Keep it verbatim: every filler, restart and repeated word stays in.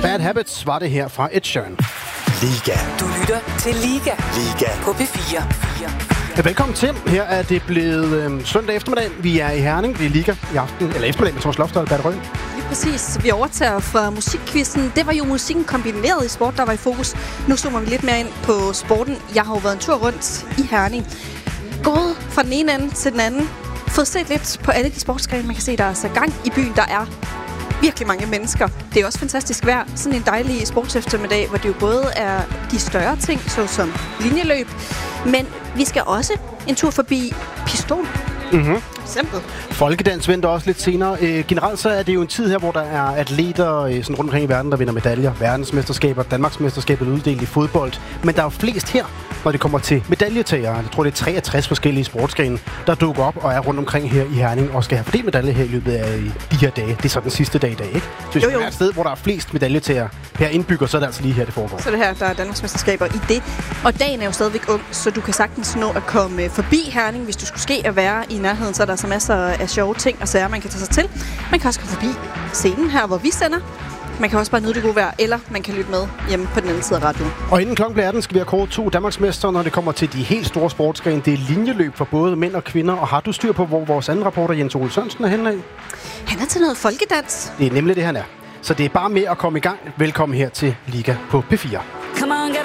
Bad Habits var det her fra Ed Sheeran. Liga. Du lytter til Liga. Liga. På P fire. Ja, velkommen til. Her er det blevet øh, søndag eftermiddag. Vi er i Herning. Det er Liga i aften. Eller eftermiddag med Thomas Lofstad og Bert Røhl. Lige præcis. Vi overtager fra musikkvisten. Det var jo musikken kombineret i sport, der var i fokus. Nu zoomer vi lidt mere ind på sporten. Jeg har jo været en tur rundt i Herning. Gået fra den ene ende til den anden. Fået set lidt på alle de sportsgrene. Man kan se, der er så gang i byen. Der er virkelig mange mennesker. Det er også fantastisk vejr. Sådan en dejlig sportseftermiddag, hvor det jo både er de større ting, såsom linjeløb, men vi skal også en tur forbi pistol. Mm-hmm. Eksempel. Folkedans venter også lidt senere. Øh, generelt så er det jo en tid her, hvor der er atleter øh, sådan rundt omkring i verden, der vinder medaljer. Verdensmesterskaber, Danmarksmesterskabet uddelt i fodbold. Men der er jo flest her, når det kommer til medaljetagere. Jeg tror, det er treogtres forskellige sportsgrene, der dukker op og er rundt omkring her i Herning og skal have fordelt medalje her i løbet af de her dage. Det er så den sidste dag i dag, ikke? Så hvis jo, jo. der er et sted, hvor der er flest medaljetagere per indbygger, så er det altså lige her, det foregår. Så det her, der er Danmarksmesterskaber i det. Og dagen er jo stadigvæk ung, så du kan sagtens nå at komme forbi Herning. Hvis du skulle ske at være i nærheden, så er der så masser af sjove ting og sager, man kan tage sig til. Man kan også komme forbi scenen her, hvor vi sender. Man kan også bare nyde det gode vejr, eller man kan lytte med hjemme på den anden side af radioen. Og inden klokken bliver atten skal vi have kåret to Danmarksmestre, når det kommer til de helt store sportsgrene. Det er linjeløb for både mænd og kvinder. Og har du styr på, hvor vores anden rapporter, Jens Ole Sørensen, er henne af? Han er til noget folkedans. Det er nemlig det, han er. Så det er bare med at komme i gang. Velkommen her til Liga på P fire.